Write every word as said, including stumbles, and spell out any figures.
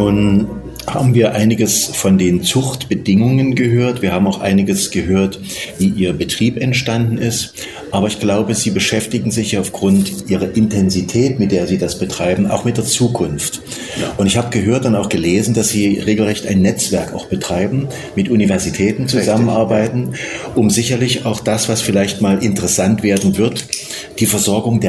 Nun haben wir einiges von den Zuchtbedingungen gehört. Wir haben auch einiges gehört, wie Ihr Betrieb entstanden ist. Aber ich glaube, Sie beschäftigen sich aufgrund Ihrer Intensität, mit der Sie das betreiben, auch mit der Zukunft. Und ich habe gehört und auch gelesen, dass Sie regelrecht ein Netzwerk auch betreiben, mit Universitäten zusammenarbeiten, um sicherlich auch das, was vielleicht mal interessant werden wird, die Versorgung der